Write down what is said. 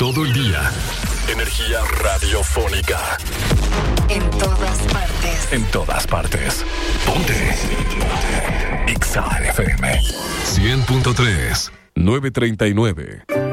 todo el día. Energía radiofónica. En todas partes. En todas partes. Ponte. Exa FM 100.3 939.